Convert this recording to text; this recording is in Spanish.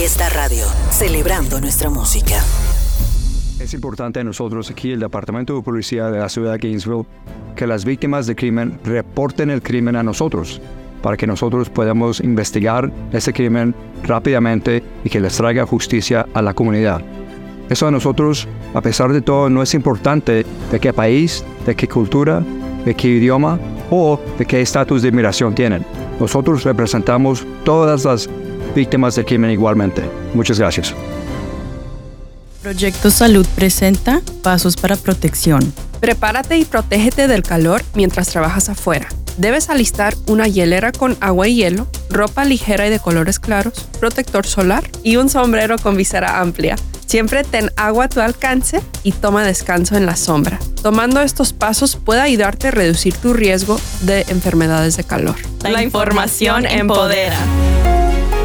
Fiesta Radio, celebrando nuestra música. Es importante a nosotros aquí, el Departamento de Policía de la ciudad de Gainesville, que las víctimas de crimen reporten el crimen a nosotros, para que nosotros podamos investigar ese crimen rápidamente y que les traiga justicia a la comunidad. Eso a nosotros, a pesar de todo, no es importante de qué país, de qué cultura, de qué idioma o de qué estatus de inmigración tienen. Nosotros representamos todas las víctimas del crimen igualmente. Muchas gracias. Proyecto Salud presenta Pasos para Protección. Prepárate y protégete del calor mientras trabajas afuera. Debes alistar una hielera con agua y hielo, ropa ligera y de colores claros, protector solar y un sombrero con visera amplia. Siempre ten agua a tu alcance y toma descanso en la sombra. Tomando estos pasos puede ayudarte a reducir tu riesgo de enfermedades de calor. La información empodera.